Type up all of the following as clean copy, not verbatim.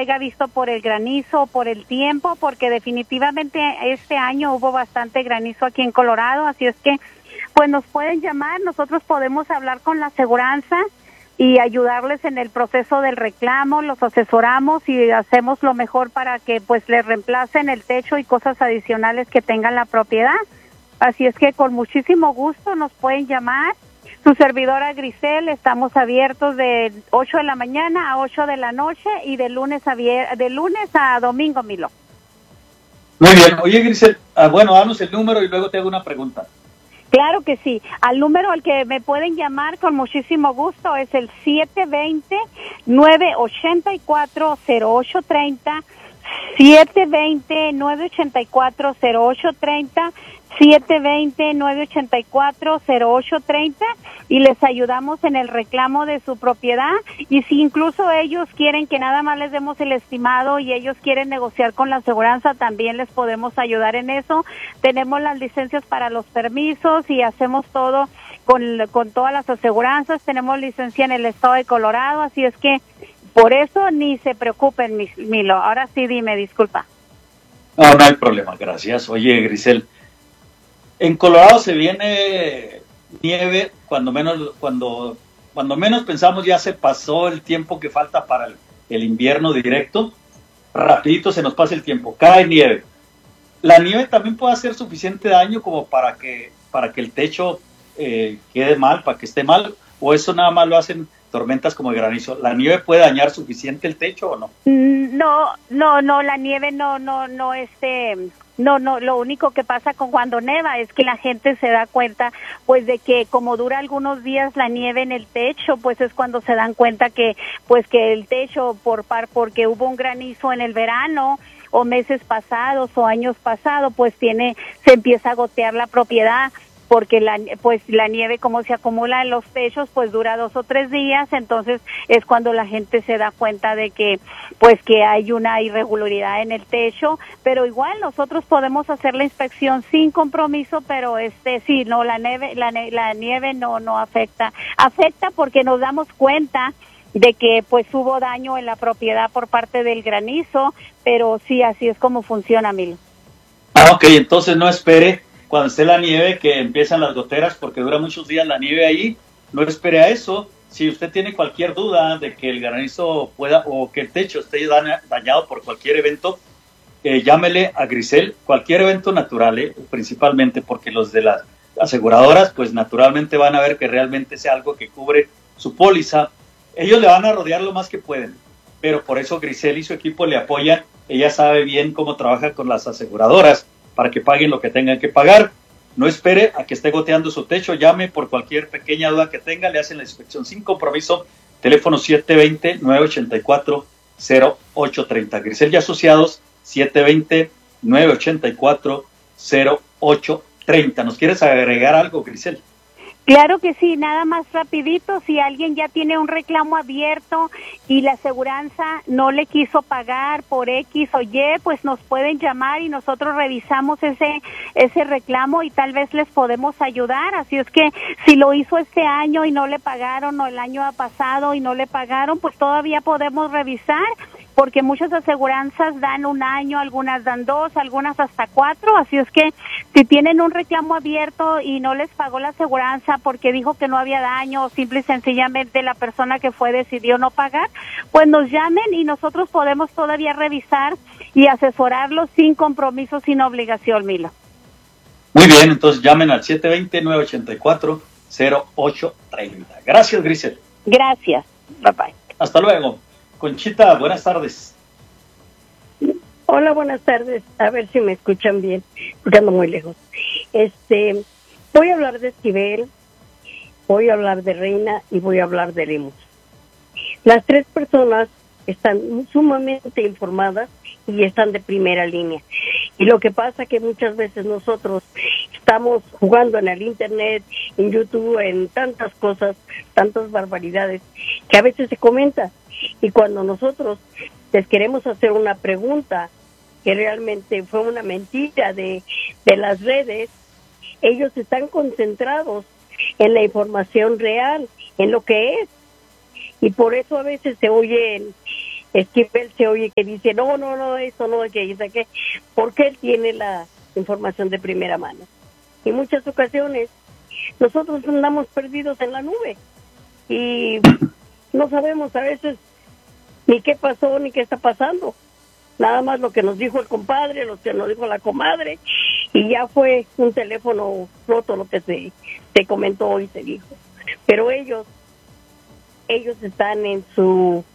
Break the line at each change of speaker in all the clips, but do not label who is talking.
haya visto por el granizo o por el tiempo, porque definitivamente este año hubo bastante granizo aquí en Colorado, así es que pues nos pueden llamar, nosotros podemos hablar con la aseguranza y ayudarles en el proceso del reclamo, los asesoramos y hacemos lo mejor para que pues les reemplacen el techo y cosas adicionales que tengan la propiedad. Así es que con muchísimo gusto nos pueden llamar. Su servidora Grisel, estamos abiertos de 8 de la mañana a 8 de la noche y de lunes a domingo, Milo.
Muy bien. Oye, Grisel, bueno, danos el número y luego te hago una pregunta.
Claro que sí. Al número al que me pueden llamar con muchísimo gusto es el 720-984-0830, 720-984-0830, 720-984-0830 y les ayudamos en el reclamo de su propiedad. Y si incluso ellos quieren que nada más les demos el estimado y ellos quieren negociar con la aseguranza, también les podemos ayudar en eso. Tenemos las licencias para los permisos y hacemos todo con todas las aseguranzas. Tenemos licencia en el estado de Colorado, así es que por eso ni se preocupen, Milo. Ahora sí, dime, disculpa.
No, no hay problema, gracias. Oye, Grisel, en Colorado se viene nieve cuando menos pensamos ya se pasó el tiempo que falta para el invierno directo. Rapidito se nos pasa el tiempo, cae nieve. La nieve también puede hacer suficiente daño como para que el techo quede mal, para que esté mal, o eso nada más lo hacen tormentas como de granizo. ¿La nieve puede dañar suficiente el techo o no?
No, la nieve no, lo único que pasa con cuando neva es que la gente se da cuenta, pues, de que como dura algunos días la nieve en el techo, pues es cuando se dan cuenta que el techo, porque hubo un granizo en el verano, o meses pasados, o años pasados, pues se empieza a gotear la propiedad, porque la nieve como se acumula en los techos pues dura 2 o 3 días, entonces es cuando la gente se da cuenta de que hay una irregularidad en el techo, pero igual nosotros podemos hacer la inspección sin compromiso, pero sí, no, la nieve no afecta porque nos damos cuenta de que pues hubo daño en la propiedad por parte del granizo, pero sí, así es como funciona, Milo.
Ok, entonces no espere cuando esté la nieve que empiezan las goteras, porque dura muchos días la nieve ahí. No espere a eso. Si usted tiene cualquier duda de que el granizo o que el techo esté dañado por cualquier evento, llámele a Grisel, cualquier evento natural, principalmente porque los de las aseguradoras pues naturalmente van a ver que realmente sea algo que cubre su póliza. Ellos le van a rodear lo más que pueden, pero por eso Grisel y su equipo le apoyan. Ella sabe bien cómo trabaja con las aseguradoras para que paguen lo que tengan que pagar. No espere a que esté goteando su techo, llame por cualquier pequeña duda que tenga, le hacen la inspección sin compromiso, teléfono 720-984-0830. Grisel y Asociados, 720-984-0830. ¿Nos quieres agregar algo, Grisel?
Claro que sí, nada más rapidito, si alguien ya tiene un reclamo abierto y la aseguranza no le quiso pagar por X o Y, pues nos pueden llamar y nosotros revisamos ese reclamo y tal vez les podemos ayudar. Así es que si lo hizo este año y no le pagaron, o el año pasado y no le pagaron, pues todavía podemos revisar, porque muchas aseguranzas dan 1 año, algunas dan 2, algunas hasta 4, así es que si tienen un reclamo abierto y no les pagó la aseguranza porque dijo que no había daño, o simple y sencillamente la persona que decidió no pagar, pues nos llamen y nosotros podemos todavía revisar y asesorarlos sin compromiso, sin obligación, Milo.
Muy bien, entonces llamen al 720-984-0830. Gracias, Grisel.
Gracias, bye bye.
Hasta luego. Conchita, buenas tardes.
Hola, buenas tardes. A ver si me escuchan bien, porque ando muy lejos. Voy a hablar de Esquivel, voy a hablar de Reina y voy a hablar de Lemus. Las 3 personas están sumamente informadas y están de primera línea. Y lo que pasa que muchas veces nosotros estamos jugando en el internet, en YouTube, en tantas cosas, tantas barbaridades, que a veces se comenta. Y cuando nosotros les queremos hacer una pregunta que realmente fue una mentira de las redes, ellos están concentrados en la información real, en lo que es. Y por eso a veces se oyen Esquivel se oye que dice, no, eso no, que dice que, porque él tiene la información de primera mano. Y muchas ocasiones nosotros andamos perdidos en la nube y no sabemos a veces ni qué pasó ni qué está pasando. Nada más lo que nos dijo el compadre, lo que nos dijo la comadre, y ya fue un teléfono roto lo que se comentó y se dijo. Pero ellos están en su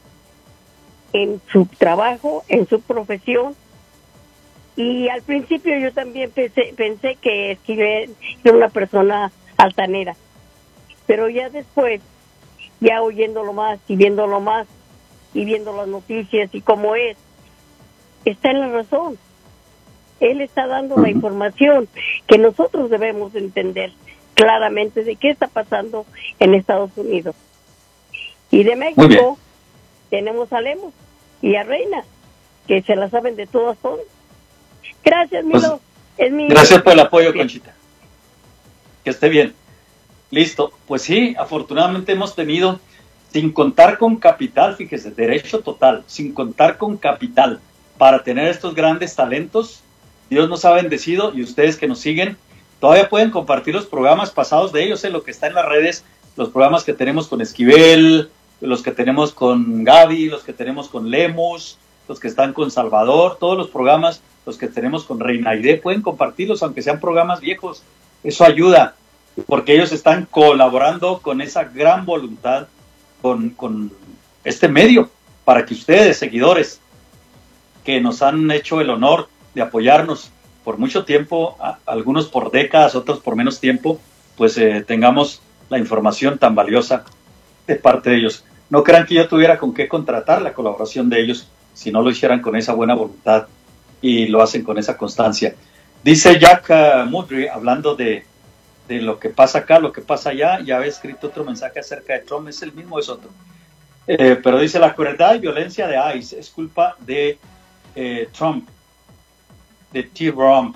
trabajo, en su profesión, y al principio yo también pensé que Esquivel era una persona altanera, pero ya después, ya oyéndolo más y viéndolo más y viendo las noticias y cómo es, está en la razón. Él está dando la información que nosotros debemos entender claramente de qué está pasando en Estados Unidos. Y de México tenemos a Lemos y a Reina, que se la saben de todas. Gracias, Milo.
Pues, gracias por el apoyo, Conchita. Que esté bien. Listo. Pues sí, afortunadamente hemos tenido, sin contar con capital, fíjese, derecho total, sin contar con capital, para tener estos grandes talentos. Dios nos ha bendecido, y ustedes que nos siguen todavía pueden compartir los programas pasados de ellos, lo que está en las redes, los programas que tenemos con Esquivel, los que tenemos con Gaby, los que tenemos con Lemus, los que están con Salvador, todos los programas, los que tenemos con Reina Aide, pueden compartirlos aunque sean programas viejos. Eso ayuda, porque ellos están colaborando con esa gran voluntad, con este medio, para que ustedes, seguidores, que nos han hecho el honor de apoyarnos por mucho tiempo, algunos por décadas, otros por menos tiempo, pues tengamos la información tan valiosa de parte de ellos. No crean que yo tuviera con qué contratar la colaboración de ellos si no lo hicieran con esa buena voluntad y lo hacen con esa constancia. Dice Jack Mudry, hablando de lo que pasa acá, lo que pasa allá, ya había escrito otro mensaje acerca de Trump, es el mismo, es otro. Pero dice, la crueldad y violencia de ICE es culpa de Trump, de Trump.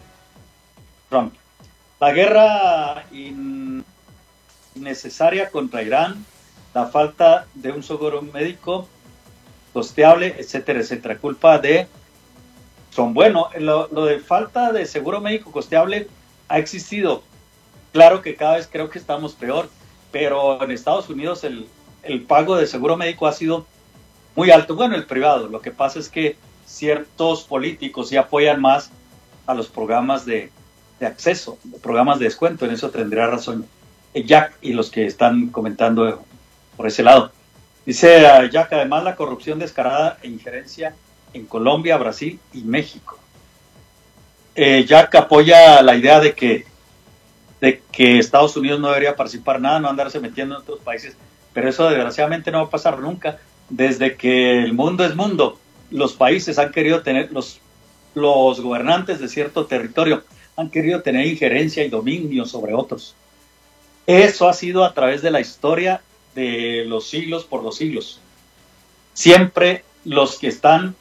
La guerra innecesaria contra Irán, la falta de un seguro médico costeable, etcétera, etcétera, culpa de Trump. Bueno, lo de falta de seguro médico costeable ha existido. Claro que cada vez creo que estamos peor, pero en Estados Unidos el pago de seguro médico ha sido muy alto. Bueno, el privado, lo que pasa es que ciertos políticos sí apoyan más a los programas de acceso, programas de descuento. En eso tendría razón Jack y los que están comentando por ese lado. Dice Jack, además la corrupción descarada e injerencia en Colombia, Brasil y México. Jack apoya la idea de que Estados Unidos no debería participar nada, no andarse metiendo en otros países, pero eso desgraciadamente no va a pasar nunca. Desde que el mundo es mundo, los países han querido tener, los gobernantes de cierto territorio han querido tener injerencia y dominio sobre otros. Eso ha sido a través de la historia de los siglos por los siglos. Siempre los que están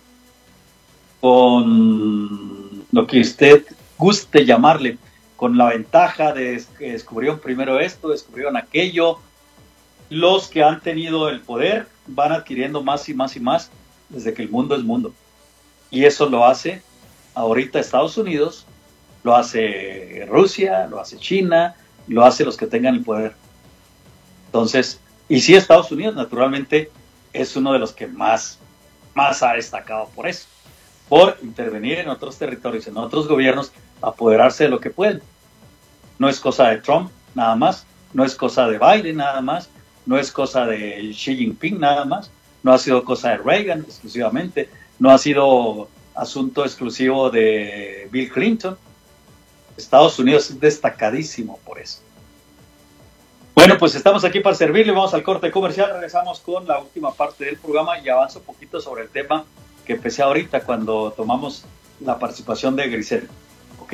con lo que usted guste llamarle, con la ventaja de que descubrieron primero esto, descubrieron aquello, los que han tenido el poder van adquiriendo más y más y más desde que el mundo es mundo. Y eso lo hace ahorita Estados Unidos, lo hace Rusia, lo hace China, lo hace los que tengan el poder. Entonces, y sí, Estados Unidos naturalmente es uno de los que más ha destacado por eso, por intervenir en otros territorios, en otros gobiernos, apoderarse de lo que pueden. No es cosa de Trump nada más, no es cosa de Biden nada más, no es cosa de Xi Jinping nada más, no ha sido cosa de Reagan exclusivamente, no ha sido asunto exclusivo de Bill Clinton. Estados Unidos es destacadísimo por eso. Bueno, pues estamos aquí para servirle, vamos al corte comercial, regresamos con la última parte del programa y avanzo un poquito sobre el tema que empecé ahorita cuando tomamos la participación de Grisel. Ok.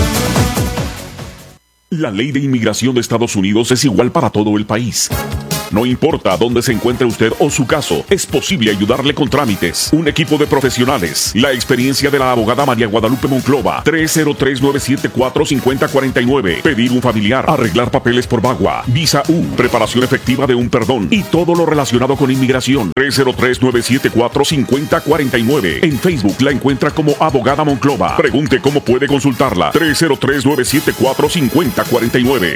La ley de inmigración de Estados Unidos es igual para todo el país. No importa dónde se encuentre usted o su caso, es posible ayudarle con trámites. Un equipo de profesionales. La experiencia de la abogada María Guadalupe Monclova. 303-974-5049. Pedir un familiar. Arreglar papeles por VAWA. Visa U. Preparación efectiva de un perdón. Y todo lo relacionado con inmigración. 303-974-5049. En Facebook la encuentra como abogada Monclova. Pregunte cómo puede consultarla. 303-974-5049.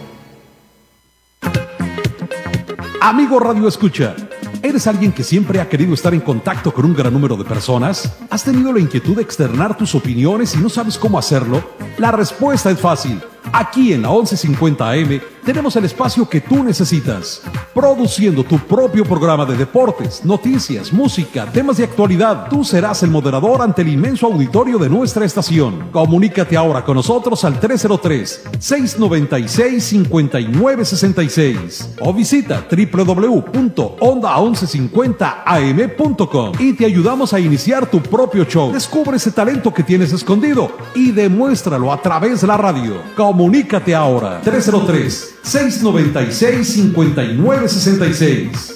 Amigo Radio Escucha, ¿eres alguien que siempre ha querido estar en contacto con un gran número de personas? ¿Has tenido la inquietud de externar tus opiniones y no sabes cómo hacerlo? La respuesta es fácil. Aquí en la 1150 AM tenemos el espacio que tú necesitas, produciendo tu propio programa de deportes, noticias, música, temas de actualidad. Tú serás el moderador ante el inmenso auditorio de nuestra estación. Comunícate ahora con nosotros al 303-696-5966 o visita www.onda1150am.com y te ayudamos a iniciar tu propio show. Descubre ese talento que tienes escondido y demuéstralo a través de la radio. Comunícate ahora. 303-696-5966.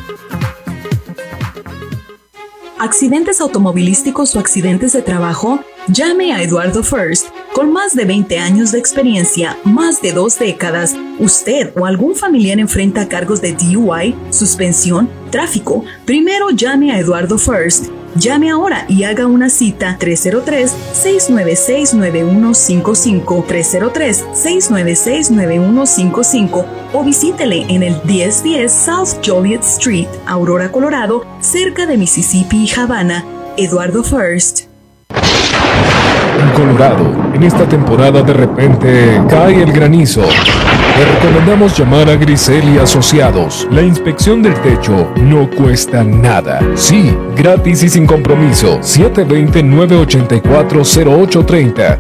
¿Accidentes automovilísticos o accidentes de trabajo? Llame a Eduardo First. Con más de 20 años de experiencia, más de 2 décadas, usted o algún familiar enfrenta cargos de DUI, suspensión, tráfico. Primero llame a Eduardo First. Llame ahora y haga una cita 303-696-9155, 303-696-9155 o visítele en el 1010 South Joliet Street, Aurora, Colorado, cerca de Mississippi y Havana. Eduardo First.
En Colorado, en esta temporada de repente cae el granizo. Le recomendamos llamar a Grisel y Asociados. La inspección del techo no cuesta nada. Sí, gratis y sin compromiso. 720-984-0830.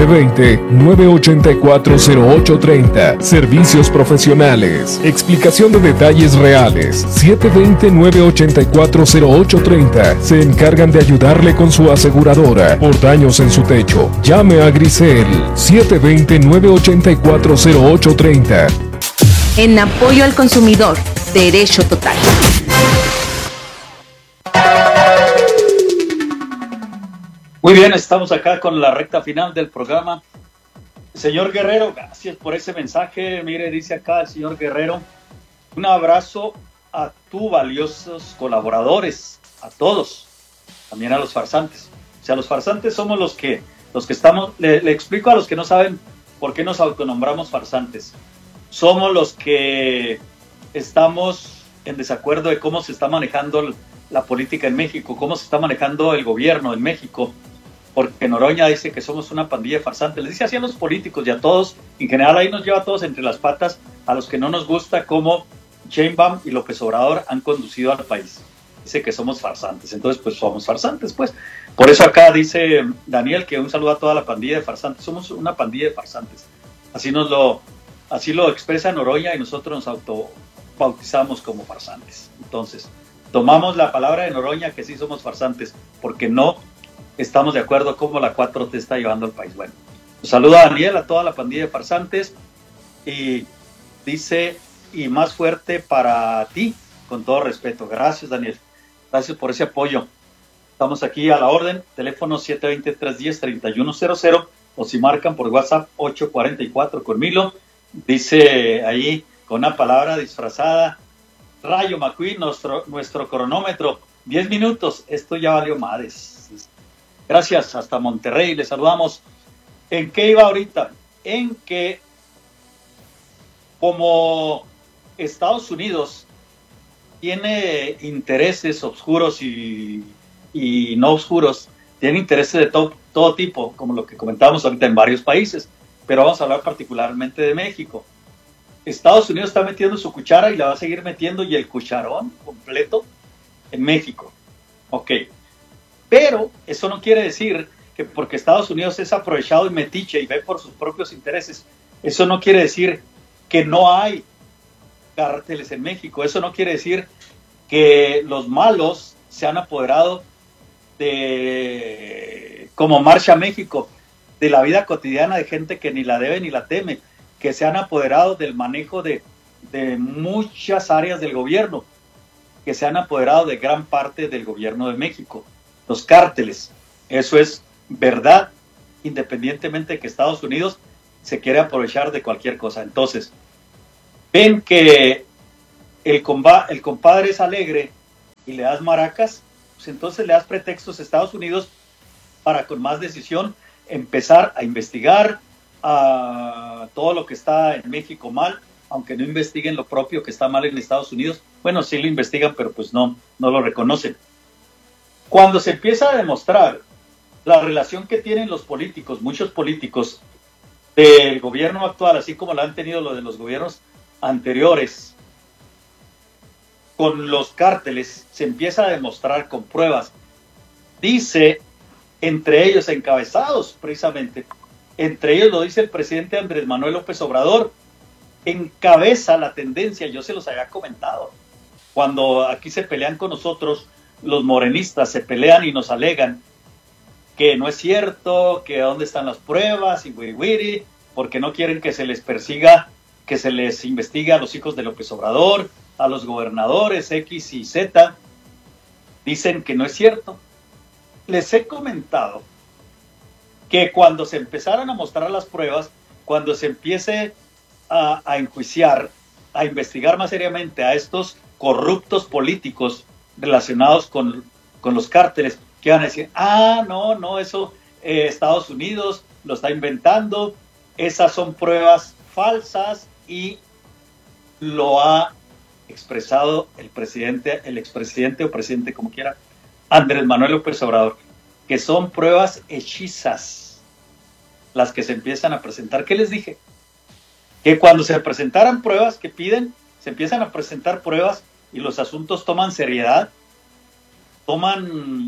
720-984-0830. Servicios profesionales. Explicación de detalles reales. 720-984-0830. Se encargan de ayudarle con su aseguradora por daños en su techo. Llame a Grisel. 720-984-0830.
En apoyo al consumidor, Derecho Total.
Muy bien, estamos acá con la recta final del programa. Señor Guerrero, gracias por ese mensaje. Mire, dice acá el señor Guerrero, un abrazo a tus valiosos colaboradores, a todos, también a los farsantes. O sea, los farsantes somos los que estamos, le explico a los que no saben por qué nos autonombramos farsantes. Somos los que estamos en desacuerdo de cómo se está manejando la política en México, cómo se está manejando el gobierno en México, porque Noroña dice que somos una pandilla de farsantes. Les dice así a los políticos y a todos, en general ahí nos lleva a todos entre las patas, a los que no nos gusta cómo Sheinbaum y López Obrador han conducido al país. Dice que somos farsantes, entonces pues somos farsantes, pues. Por eso acá dice Daniel que un saludo a toda la pandilla de farsantes. Somos una pandilla de farsantes. Así lo expresa Noroña y nosotros nos autobautizamos como farsantes. Entonces, tomamos la palabra de Noroña que sí somos farsantes, porque no estamos de acuerdo cómo la 4T está llevando al país. Bueno, saludo a Daniel, a toda la pandilla de farsantes, y dice, y más fuerte para ti, con todo respeto. Gracias, Daniel. Gracias por ese apoyo. Estamos aquí a la orden, teléfono 720-310-3100, o si marcan por WhatsApp 844 con Milo, dice ahí con una palabra disfrazada, Rayo McQueen, nuestro cronómetro, 10 minutos, esto ya valió madres. Gracias, hasta Monterrey, les saludamos. ¿En qué iba ahorita? En que como Estados Unidos tiene intereses oscuros y no oscuros, tiene intereses de todo tipo, como lo que comentábamos ahorita en varios países, pero vamos a hablar particularmente de México. Estados Unidos está metiendo su cuchara y la va a seguir metiendo, y el cucharón completo en México. Ok, pero eso no quiere decir que porque Estados Unidos es aprovechado y metiche y ve por sus propios intereses, eso no quiere decir que no hay cárteles en México. Eso no quiere decir que los malos se han apoderado de, como Marcha México, de la vida cotidiana de gente que ni la debe ni la teme, que se han apoderado del manejo de de muchas áreas del gobierno que se han apoderado de gran parte del gobierno de México. Los cárteles, eso es verdad, independientemente de que Estados Unidos se quiere aprovechar de cualquier cosa. Entonces, ven que el compadre es alegre y le das maracas, pues entonces le das pretextos a Estados Unidos para con más decisión empezar a investigar a todo lo que está en México mal, aunque no investiguen lo propio que está mal en Estados Unidos. Bueno, sí lo investigan, pero pues no lo reconocen. Cuando se empieza a demostrar la relación que tienen los políticos, muchos políticos del gobierno actual, así como la han tenido lo de los gobiernos anteriores, con los cárteles, se empieza a demostrar con pruebas. Dice, entre ellos encabezados precisamente, entre ellos lo dice el presidente Andrés Manuel López Obrador, encabeza la tendencia, yo se los había comentado, cuando aquí se pelean con nosotros, los morenistas se pelean y nos alegan que no es cierto, que dónde están las pruebas y wiri, porque no quieren que se les persiga, que se les investigue a los hijos de López Obrador, a los gobernadores X y Z. Dicen que no es cierto. Les he comentado que cuando se empezaran a mostrar las pruebas, cuando se empiece a enjuiciar, a investigar más seriamente a estos corruptos políticos relacionados con los cárteles, que van a decir, no, eso Estados Unidos lo está inventando, esas son pruebas falsas, y lo ha expresado el expresidente o presidente, como quiera, Andrés Manuel López Obrador, que son pruebas hechizas las que se empiezan a presentar. ¿Qué les dije? Que cuando se presentaran pruebas que piden, se empiezan a presentar pruebas y los asuntos toman seriedad, toman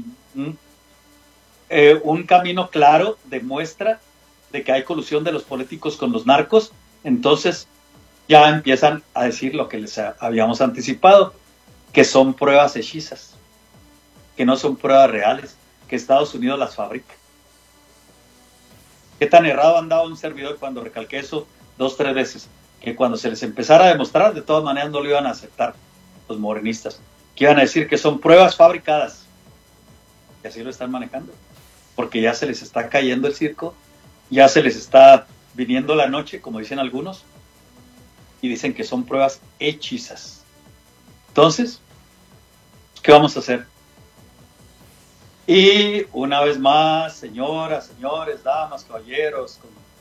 un camino claro de muestra de que hay colusión de los políticos con los narcos, entonces ya empiezan a decir lo que les habíamos anticipado, que son pruebas hechizas, que no son pruebas reales, que Estados Unidos las fabrica. ¿Qué tan errado andaba un servidor cuando recalqué eso 2-3 veces? Que cuando se les empezara a demostrar, de todas maneras no lo iban a aceptar los morenistas, que iban a decir que son pruebas fabricadas, y así lo están manejando, porque ya se les está cayendo el circo, ya se les está viniendo la noche, como dicen algunos, y dicen que son pruebas hechizas. Entonces, ¿qué vamos a hacer? Y una vez más, señoras, señores, damas, caballeros,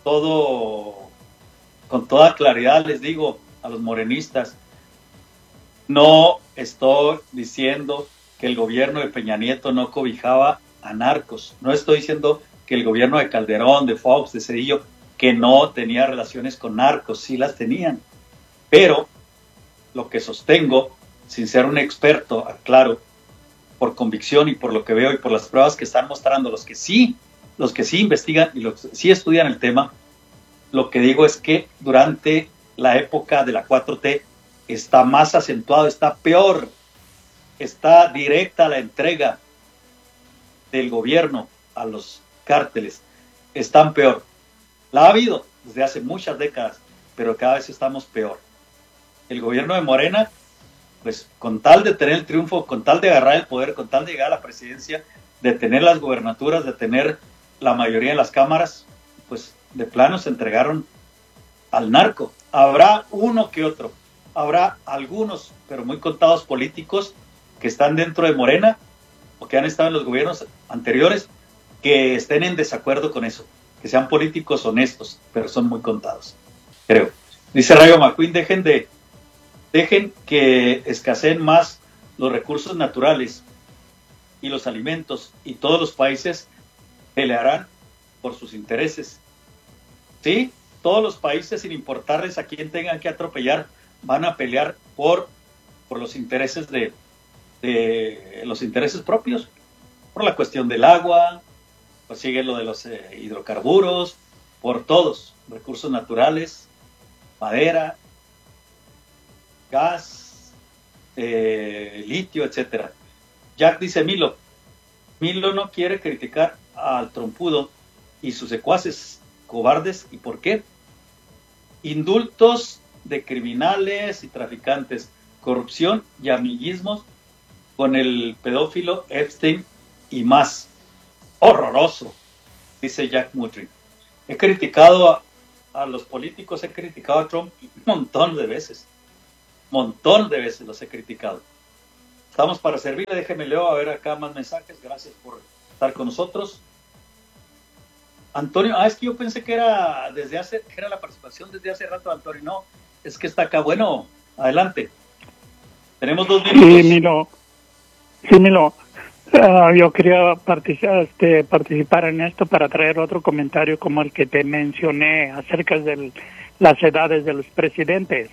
con toda claridad les digo a los morenistas, no estoy diciendo que el gobierno de Peña Nieto no cobijaba a narcos, no estoy diciendo que el gobierno de Calderón, de Fox, de Cedillo, que no tenía relaciones con narcos, sí las tenían, pero lo que sostengo, sin ser un experto, aclaro, por convicción y por lo que veo y por las pruebas que están mostrando los que sí investigan y los que sí estudian el tema, lo que digo es que durante la época de la 4T está más acentuado, está peor, está directa la entrega del gobierno a los cárteles, están peor. La ha habido desde hace muchas décadas, pero cada vez estamos peor. El gobierno de Morena, pues con tal de tener el triunfo, con tal de agarrar el poder, con tal de llegar a la presidencia, de tener las gubernaturas, de tener la mayoría de las cámaras, pues de plano se entregaron al narco. Habrá uno que otro, habrá algunos, pero muy contados políticos que están dentro de Morena o que han estado en los gobiernos anteriores, que estén en desacuerdo con eso, que sean políticos honestos, pero son muy contados, creo. Dice Rayo McQueen, dejen que escaseen más los recursos naturales y los alimentos, y todos los países pelearán por sus intereses. Sí, todos los países, sin importarles a quién tengan que atropellar, van a pelear por los intereses de los intereses propios, por la cuestión del agua, pues sigue lo de los hidrocarburos, por todos, recursos naturales, madera, gas, litio, etcétera. Jack dice Milo no quiere criticar al trompudo y sus secuaces cobardes. ¿Y por qué? Indultos de criminales y traficantes, corrupción y amiguismos con el pedófilo Epstein y más. Horroroso, dice Jack Mutry. He criticado a los políticos, he criticado a Trump un montón de veces los he criticado. Estamos para servirle, déjeme leo a ver acá más mensajes. Gracias por estar con nosotros. Antonio, es que yo pensé que era la participación desde hace rato, Antonio. No, es que está acá. Bueno, adelante. Tenemos 2 minutos.
Sí, Milo. Yo quería participar en esto para traer otro comentario como el que te mencioné acerca de las edades de los presidentes.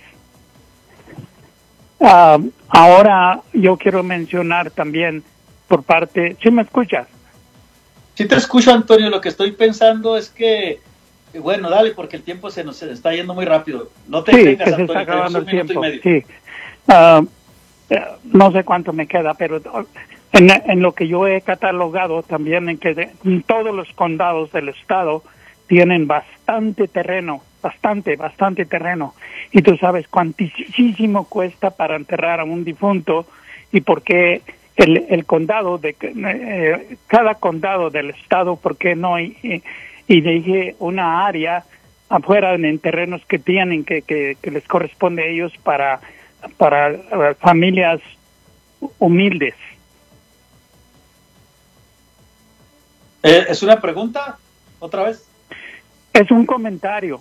Ahora yo quiero mencionar también por parte... ¿Sí me escuchas?
Sí te escucho, Antonio. Lo que estoy pensando es que... Bueno, dale, porque el tiempo se nos está yendo muy rápido. No te detengas, Antonio.
Se está acabando el tiempo. Sí. No sé cuánto me queda, pero... En lo que yo he catalogado también, en que todos los condados del estado tienen bastante terreno, bastante terreno. Y tú sabes cuantísimo cuesta para enterrar a un difunto y por qué el condado, cada condado del estado, por qué no, y dije una área afuera en terrenos que tienen, que les corresponde a ellos para familias humildes.
¿Es una pregunta? ¿Otra vez?
Es un comentario.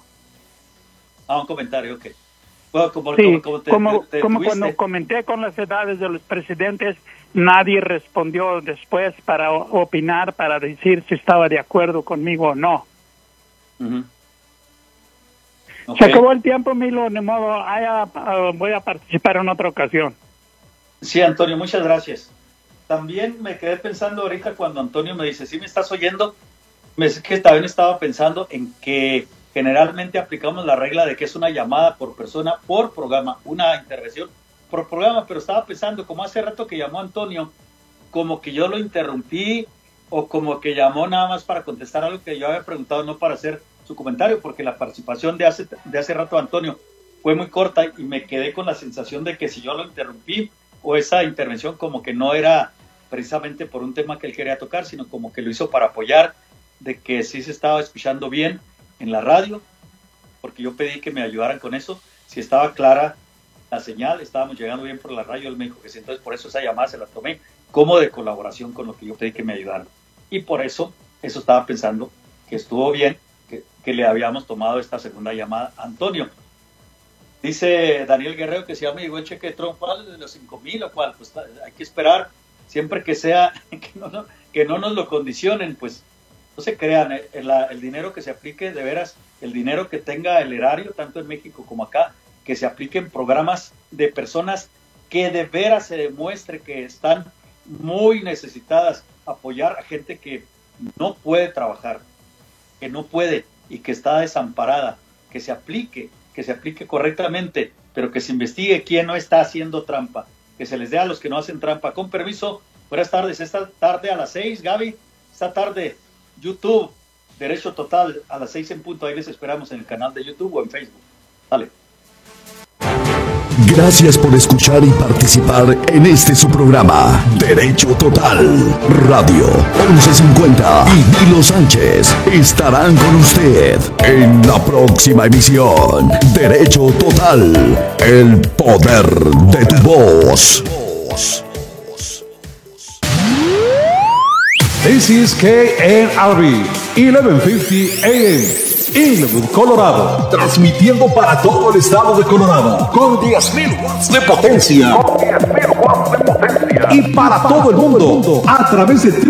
Un comentario, ok. Bueno,
como cuando comenté con las edades de los presidentes, nadie respondió después para opinar, para decir si estaba de acuerdo conmigo o no.
Uh-huh. Okay.
Se acabó el tiempo, Milo, de modo, voy a participar en otra ocasión.
Sí, Antonio, muchas gracias. También me quedé pensando ahorita cuando Antonio me dice, ¿sí me estás oyendo? Que también estaba pensando en que generalmente aplicamos la regla de que es una llamada por persona, por programa, una intervención por programa, pero estaba pensando, como hace rato que llamó Antonio, como que yo lo interrumpí o como que llamó nada más para contestar algo que yo había preguntado, no para hacer su comentario, porque la participación de hace rato Antonio fue muy corta y me quedé con la sensación de que si yo lo interrumpí o esa intervención como que no era precisamente por un tema que él quería tocar, sino como que lo hizo para apoyar de que sí se estaba escuchando bien en la radio, porque yo pedí que me ayudaran con eso, si estaba clara la señal, estábamos llegando bien por la radio, él me dijo que sí, entonces por eso esa llamada se la tomé como de colaboración con lo que yo pedí que me ayudaran, y por eso estaba pensando que estuvo bien que le habíamos tomado esta segunda llamada a Antonio. Dice Daniel Guerrero que si ya me llegó el cheque de Trump, ¿cuál? ¿De los 5,000 o cuál? Pues hay que esperar, siempre que sea, que no nos lo condicionen, pues no se crean, el dinero que se aplique, de veras, el dinero que tenga el erario, tanto en México como acá, que se apliquen programas de personas que de veras se demuestre que están muy necesitadas, apoyar a gente que no puede trabajar, que no puede y que está desamparada, que se aplique correctamente, pero que se investigue quién no está haciendo trampa, que se les dé a los que no hacen trampa. Con permiso, buenas tardes. Esta tarde a las 6, Gaby, esta tarde YouTube, Derecho Total, a las 6 en punto. Ahí les esperamos en el canal de YouTube o en Facebook. Dale.
Gracias por escuchar y participar en este su programa, Derecho Total Radio 1150 y Milo Sánchez estarán con usted en la próxima emisión. Derecho Total, el poder de tu voz.
This is KNRB 1150 AM. Inglewood, Colorado, transmitiendo para todo el estado de Colorado con 10,000 watts de potencia. Y para todo el mundo a través de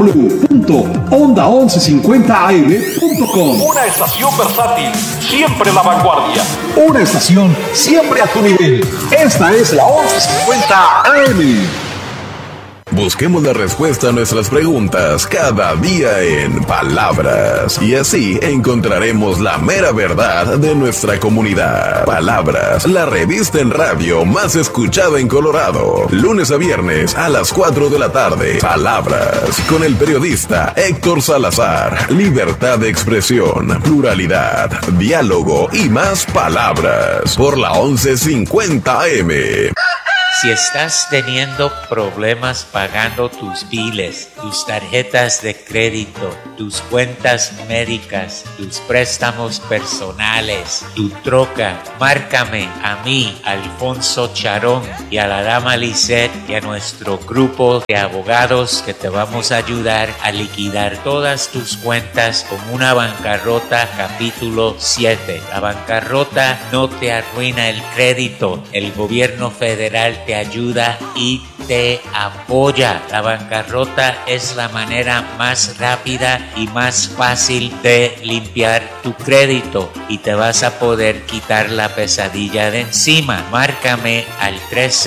www.onda1150am.com.
Una estación versátil, siempre la vanguardia.
Una estación siempre a tu nivel. Esta es la 1150 AM.
Busquemos la respuesta a nuestras preguntas cada día en Palabras. Y así encontraremos la mera verdad de nuestra comunidad. Palabras, la revista en radio más escuchada en Colorado. Lunes a viernes a las 4 de la tarde. Palabras, con el periodista Héctor Salazar. Libertad de expresión, pluralidad, diálogo y más palabras. Por la 1150 AM.
Si estás teniendo problemas pagando tus biles, tus tarjetas de crédito, tus cuentas médicas, tus préstamos personales, tu troca, márcame a mí, Alfonso Charón, y a la dama Lisette y a nuestro grupo de abogados que te vamos a ayudar a liquidar todas tus cuentas con una bancarrota capítulo 7. La bancarrota no te arruina el crédito. El gobierno federal te ayuda y te apoya. La bancarrota es la manera más rápida y más fácil de limpiar tu crédito y te vas a poder quitar la pesadilla de encima. Márcame al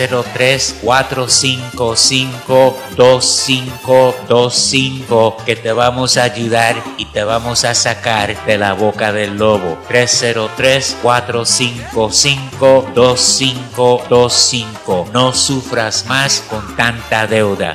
303-455-2525 que te vamos a ayudar y te vamos a sacar de la boca del lobo. 303-455-2525. No sufras más con tanta deuda.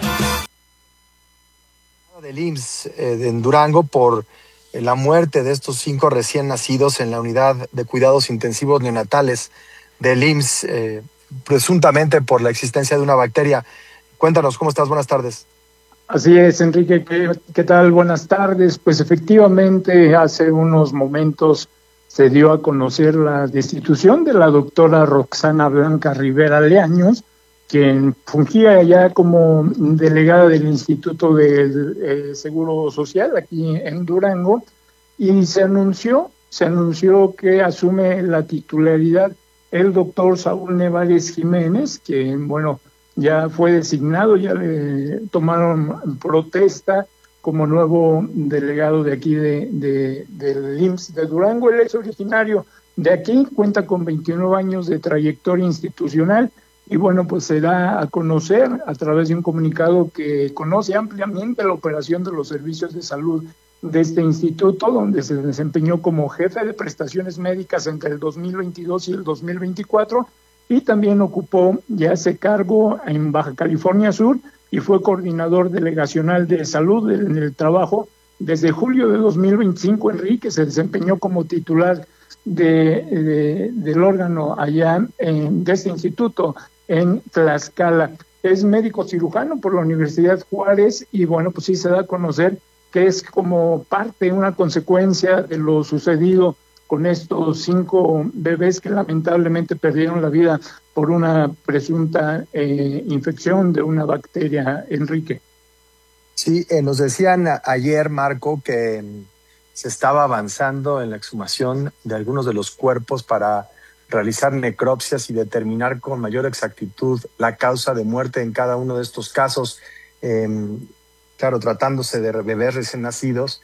Del IMSS en Durango por la muerte de estos 5 recién nacidos en la unidad de cuidados intensivos neonatales del IMSS, presuntamente por la existencia de una bacteria. Cuéntanos, ¿cómo estás? Buenas tardes.
Así es, Enrique. ¿Qué tal? Buenas tardes. Pues efectivamente, hace unos momentos se dio a conocer la destitución de la doctora Roxana Blanca Rivera Leaños, quien fungía ya como delegada del Instituto del Seguro Social aquí en Durango, y se anunció que asume la titularidad el doctor Saúl Nevares Jiménez, que bueno, ya fue designado, ya le tomaron protesta como nuevo delegado de aquí del IMSS de Durango. Él es originario de aquí, cuenta con 29 años de trayectoria institucional y bueno, pues se da a conocer a través de un comunicado que conoce ampliamente la operación de los servicios de salud de este instituto, donde se desempeñó como jefe de prestaciones médicas entre el 2022 y el 2024, y también ocupó ya ese cargo en Baja California Sur y fue coordinador delegacional de salud en el trabajo desde julio de 2025. Enrique se desempeñó como titular del órgano allá de este instituto en Tlaxcala. Es médico cirujano por la Universidad Juárez y bueno, pues sí se da a conocer que es como parte, una consecuencia de lo sucedido con estos 5 bebés que lamentablemente perdieron la vida por una presunta infección de una bacteria, Enrique.
Sí, nos decían ayer, Marco, que se estaba avanzando en la exhumación de algunos de los cuerpos para realizar necropsias y determinar con mayor exactitud la causa de muerte en cada uno de estos casos. Claro, tratándose de bebés recién nacidos,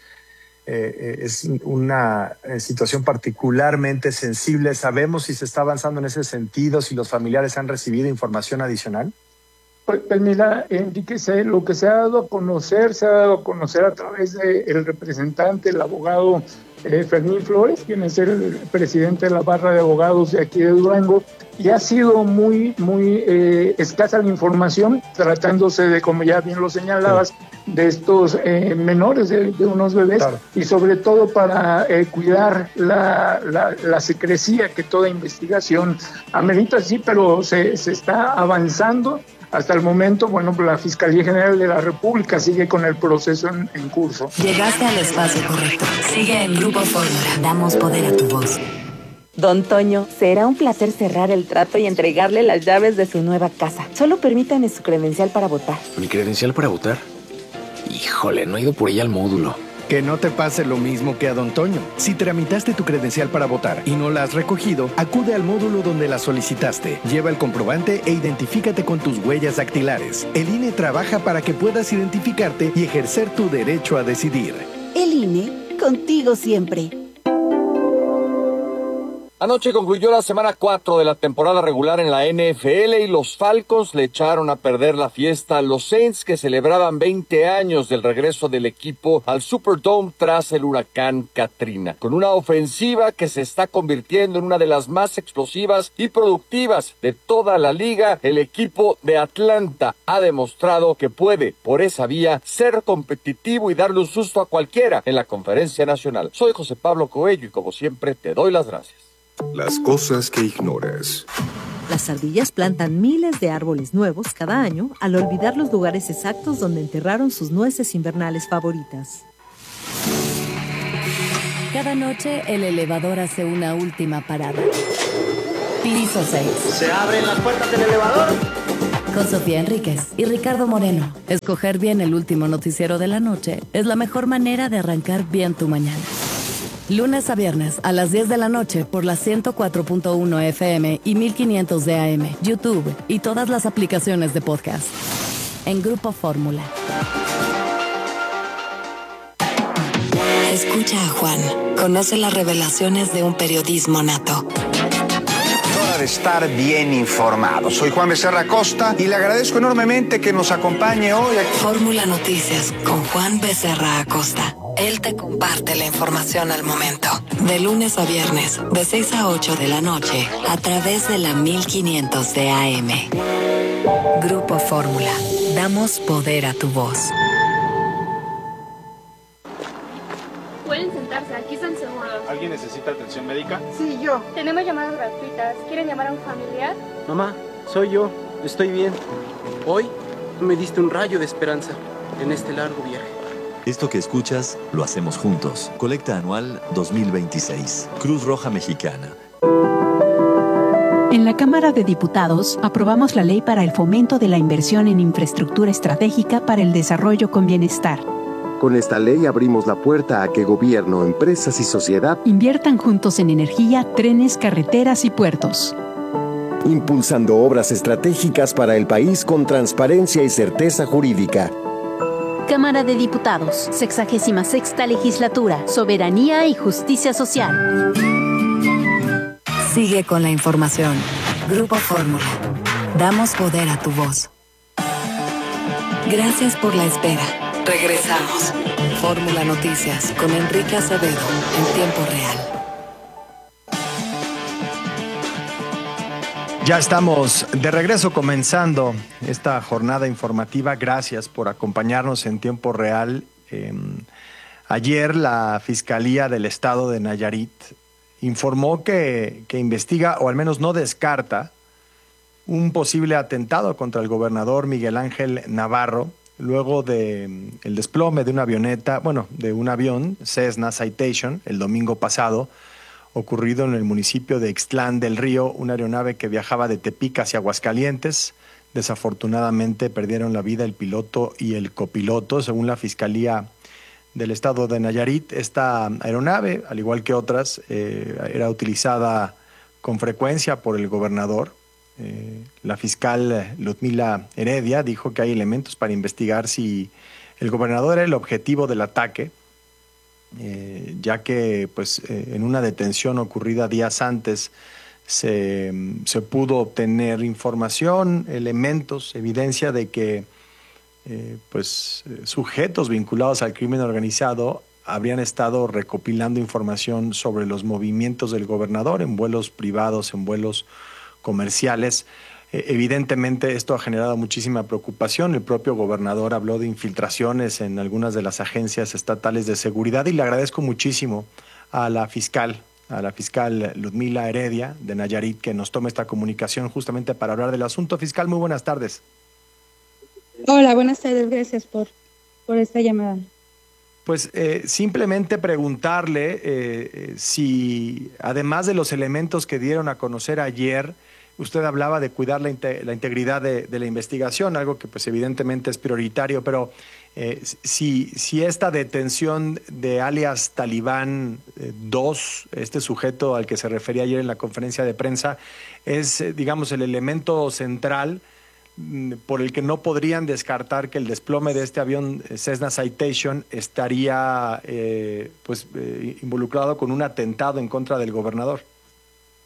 es una situación particularmente sensible. ¿Sabemos si se está avanzando en ese sentido, si los familiares han recibido información adicional?
Pues mira, Enrique, lo que se ha dado a conocer a través del representante, el abogado Fermín Flores, quien es el presidente de la barra de abogados de aquí de Durango, y ha sido muy escasa la información, tratándose de, como ya bien lo señalabas, de estos menores, de unos bebés, claro. Y sobre todo para cuidar la secrecía que toda investigación amerita, sí, pero se está avanzando. Hasta el momento, bueno, la Fiscalía General de la República sigue con el proceso en curso.
Llegaste al espacio correcto. Sigue en Grupo Fórmula. Damos poder a tu voz.
Don Toño, será un placer cerrar el trato y entregarle las llaves de su nueva casa. Solo permítame su credencial para votar.
¿Mi credencial para votar? Híjole, no he ido por ella al módulo.
Que no te pase lo mismo que a Don Toño. Si tramitaste tu credencial para votar y no la has recogido, acude al módulo donde la solicitaste. Lleva el comprobante e identifícate con tus huellas dactilares. El INE trabaja para que puedas identificarte y ejercer tu derecho a decidir.
El INE, contigo siempre. Anoche concluyó la semana 4 de la temporada regular en la NFL y los Falcons le echaron a perder la fiesta a los Saints, que celebraban 20 años del regreso del equipo al Superdome tras el huracán Katrina. Con una ofensiva que se está convirtiendo en una de las más explosivas y productivas de toda la liga, el equipo de Atlanta ha demostrado que puede, por esa vía, ser competitivo y darle un susto a cualquiera en la Conferencia Nacional. Soy José Pablo Coello y como siempre te doy las gracias.
Las cosas que ignoras.
Las ardillas plantan miles de árboles nuevos cada año al olvidar los lugares exactos donde enterraron sus nueces invernales favoritas.
Cada noche el elevador hace una última parada. Piso 6.
¿Se abren las puertas del elevador?
Con Sofía Enríquez y Ricardo Moreno. Escoger bien el último noticiero de la noche es la mejor manera de arrancar bien tu mañana. Lunes a viernes a las 10 de la noche por la 104.1 FM y 1500 de AM, YouTube y todas las aplicaciones de podcast. En Grupo Fórmula.
Escucha a Juan. Conoce las revelaciones de un periodismo nato.
De estar bien informado. Soy Juan Becerra Acosta y le agradezco enormemente que nos acompañe hoy.
Fórmula Noticias con Juan Becerra Acosta. Él te comparte la información al momento. De lunes a viernes, de 6 a 8 de la noche, a través de la 1500 de AM. Grupo Fórmula. Damos poder a tu voz.
Pueden sentarse, aquí están seguros.
¿Alguien necesita atención médica?
Sí, yo. Tenemos llamadas gratuitas. ¿Quieren llamar a un familiar?
Mamá, soy yo. Estoy bien. Hoy me diste un rayo de esperanza en este largo viaje.
Esto que escuchas, lo hacemos juntos. Colecta anual 2026. Cruz Roja Mexicana.
En la Cámara de Diputados aprobamos la ley para el fomento de la inversión en infraestructura estratégica para el desarrollo con bienestar.
Con esta ley abrimos la puerta a que gobierno, empresas y sociedad
inviertan juntos en energía, trenes, carreteras y puertos.
Impulsando obras estratégicas para el país con transparencia y certeza jurídica.
Cámara de Diputados, 66ª Legislatura, Soberanía y Justicia Social.
Sigue con la información. Grupo Fórmula. Damos poder a tu voz. Gracias por la espera. Regresamos. Fórmula Noticias con Enrique Acevedo en tiempo real.
Ya estamos de regreso comenzando esta jornada informativa. Gracias por acompañarnos en tiempo real. Ayer la Fiscalía del Estado de Nayarit informó que investiga, o al menos no descarta, un posible atentado contra el gobernador Miguel Ángel Navarro, luego de el desplome de una avioneta, de un avión Cessna Citation el domingo pasado, ocurrido en el municipio de Ixtlán del Río, una aeronave que viajaba de Tepic hacia Aguascalientes. Desafortunadamente perdieron la vida el piloto y el copiloto, según la Fiscalía del Estado de Nayarit. Esta aeronave, al igual que otras, era utilizada con frecuencia por el gobernador. La fiscal Ludmila Heredia dijo que hay elementos para investigar si el gobernador era el objetivo del ataque, ya que en una detención ocurrida días antes se pudo obtener información, elementos, evidencia de que sujetos vinculados al crimen organizado habrían estado recopilando información sobre los movimientos del gobernador en vuelos privados, en vuelos comerciales. Evidentemente esto ha generado muchísima preocupación. El propio gobernador habló de infiltraciones en algunas de las agencias estatales de seguridad y le agradezco muchísimo a la fiscal Ludmila Heredia de Nayarit que nos tome esta comunicación justamente para hablar del asunto. Fiscal, muy buenas tardes.
Hola, buenas tardes, gracias por esta llamada.
Simplemente preguntarle si, además de los elementos que dieron a conocer ayer, usted hablaba de cuidar la integridad de la investigación, algo que evidentemente es prioritario, pero si esta detención de alias Talibán 2, este sujeto al que se refería ayer en la conferencia de prensa, es, digamos, el elemento central por el que no podrían descartar que el desplome de este avión Cessna Citation estaría involucrado con un atentado en contra del gobernador.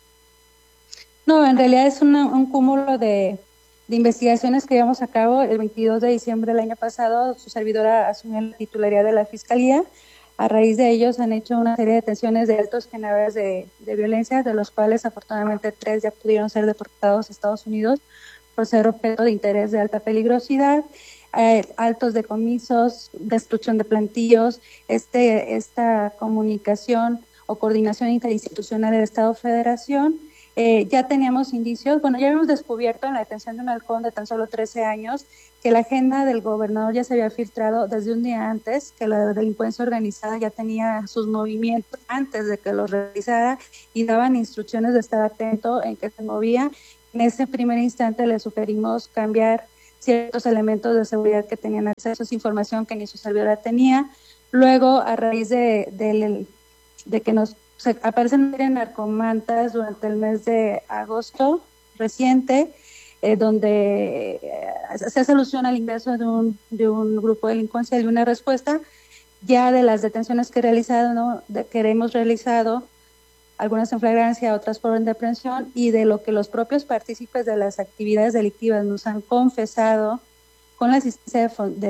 No, en realidad es un cúmulo de investigaciones que llevamos a cabo. El 22 de diciembre del año pasado, su servidora asumió la titularidad de la Fiscalía. A raíz de ellos han hecho una serie de detenciones de altos generadores de violencia, de los cuales afortunadamente 3 ya pudieron ser deportados a Estados Unidos por ser objeto de interés de alta peligrosidad, altos decomisos, destrucción de plantillos, esta comunicación o coordinación interinstitucional del Estado-Federación. Ya teníamos indicios, bueno, ya habíamos descubierto en la detención de un halcón de tan solo 13 años que la agenda del gobernador ya se había filtrado desde un día antes, que la delincuencia organizada ya tenía sus movimientos antes de que los realizara y daban instrucciones de estar atento en qué se movía. En ese primer instante le sugerimos cambiar ciertos elementos de seguridad que tenían acceso a esa información que ni su servidora tenía. Luego, a raíz de que nos aparecen narcomantas durante el mes de agosto reciente, donde se hace alusión al ingreso de un grupo delincuencial y una respuesta ya de las detenciones que hemos realizado, algunas en flagrancia, otras por orden de aprehensión, y de lo que los propios partícipes de las actividades delictivas nos han confesado con la asistencia